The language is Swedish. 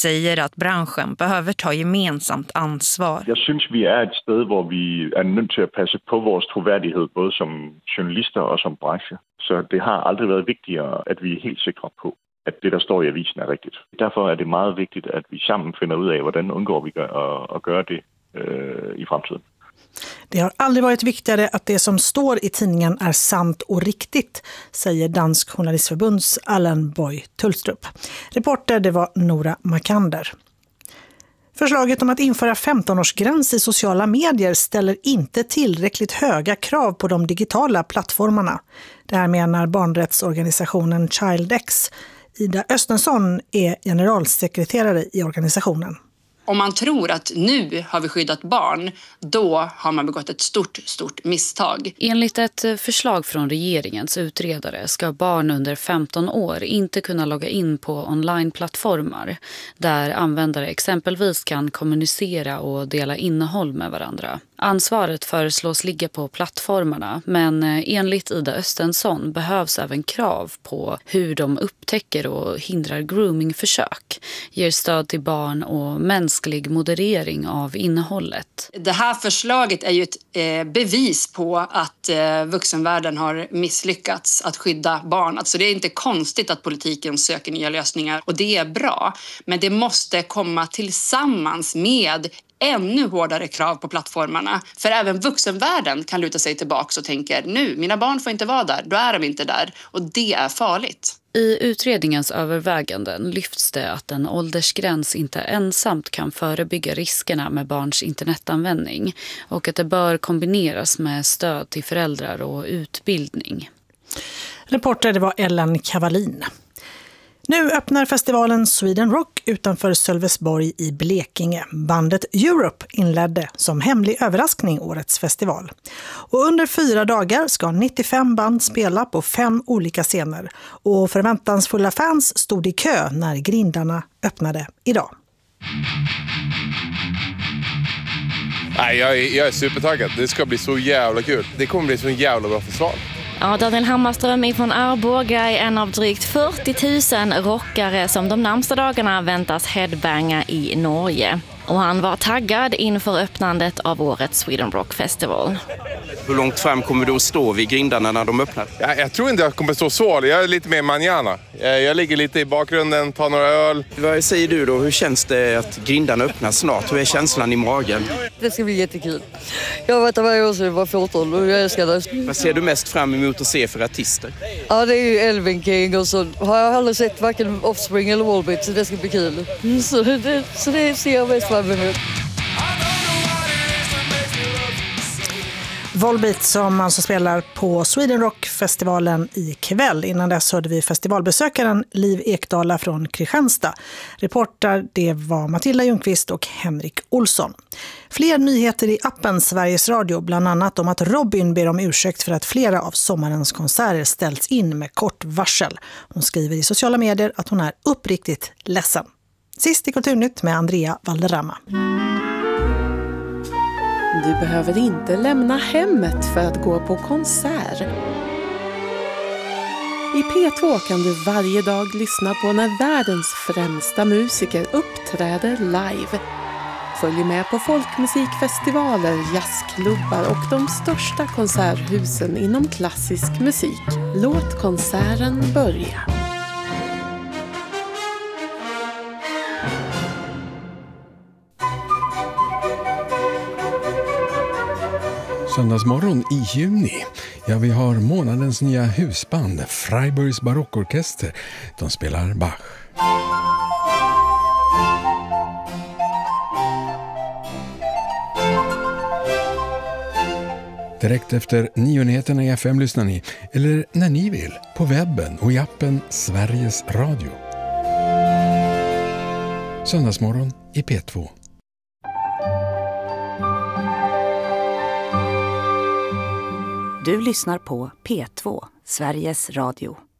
säger att branschen behöver ta gemensamt ansvar. Jag syns vi är ett sted där vi är nödda att passa på vår trovärdighet både som journalister och som bransch. Så det har aldrig varit viktigare att vi är helt säkra på att det där står i avisen är riktigt. Därför är det mycket viktigt att vi samman finner ut av hur undgår vi att göra det i framtiden. Det har aldrig varit viktigare att det som står i tidningen är sant och riktigt, säger Dansk Journalistförbunds Allan Boy Tullstrup. Reporter det var Nora Makander. Förslaget om att införa 15-årsgräns i sociala medier ställer inte tillräckligt höga krav på de digitala plattformarna. Det här menar barnrättsorganisationen ChildX. Ida Östensson är generalsekreterare i organisationen. Om man tror att nu har vi skyddat barn, då har man begått ett stort misstag. Enligt ett förslag från regeringens utredare ska barn under 15 år inte kunna logga in på onlineplattformar där användare exempelvis kan kommunicera och dela innehåll med varandra. Ansvaret föreslås ligga på plattformarna, men enligt Ida Östensson behövs även krav på hur de upptäcker och hindrar groomingförsök, ger stöd till barn och mänsklig moderering av innehållet. Det här förslaget är ju ett bevis på att vuxenvärlden har misslyckats att skydda barn. Alltså det är inte konstigt att politiken söker nya lösningar och det är bra. Men det måste komma tillsammans med ännu hårdare krav på plattformarna. För även vuxenvärlden kan luta sig tillbaka och tänker nu, mina barn får inte vara där, då är de inte där. Och det är farligt. I utredningens överväganden lyfts det att en åldersgräns inte ensamt kan förebygga riskerna med barns internetanvändning och att det bör kombineras med stöd till föräldrar och utbildning. Reporter det var Ellen Kavalin. Nu öppnar festivalen Sweden Rock utanför Sölvesborg i Blekinge. Bandet Europe inledde som hemlig överraskning årets festival. Och under 4 dagar ska 95 band spela på 5 olika scener. Och förväntansfulla fans stod i kö när grindarna öppnade idag. Nej, jag är supertaggad. Det ska bli så jävla kul. Det kommer bli så en jävla bra festival. Ja, Daniel Hammarström från Arboga är en av drygt 40 000 rockare som de närmsta dagarna väntas headbanga i Norge. Och han var taggad inför öppnandet av årets Sweden Rock Festival. Hur långt fram kommer du att stå vid grindarna när de öppnar? Jag tror inte jag kommer stå så. Jag är lite mer manjana. Jag ligger lite i bakgrunden, tar några öl. Vad säger du då? Hur känns det att grindarna öppnar snart? Hur är känslan i magen? Det ska bli jättekul. Jag har varit där varje år sedan jag var 14 och jag älskar det. Vad ser du mest fram emot att se för artister? Ja, det är ju Elven King och så har jag aldrig sett varken Offspring eller Volbeat, så det ska bli kul. Så det ser jag mest fram emot. Volbeat som alltså spelar på Sweden Rock-festivalen ikväll. Innan dess hörde vi festivalbesökaren Liv Ekdala från Kristianstad. Reporter det var Matilda Ljungqvist och Henrik Olsson. Fler nyheter i appen Sveriges Radio, bland annat om att Robin ber om ursäkt för att flera av sommarens konserter ställts in med kort varsel. Hon skriver i sociala medier att hon är uppriktigt ledsen. Sist i Kulturnytt med Andrea Valderrama. Du behöver inte lämna hemmet för att gå på konsert. I P2 kan du varje dag lyssna på när världens främsta musiker uppträder live. Följ med på folkmusikfestivaler, jazzklubbar och de största konserthusen inom klassisk musik. Låt konserten börja. Söndagsmorgon i juni. Ja, vi har månadens nya husband, Freiburgs barockorkester. De spelar Bach. Direkt efter nyheterna i FM lyssnar ni, eller när ni vill, på webben och i appen Sveriges Radio. Söndagsmorgon i P2. Du lyssnar på P2, Sveriges Radio.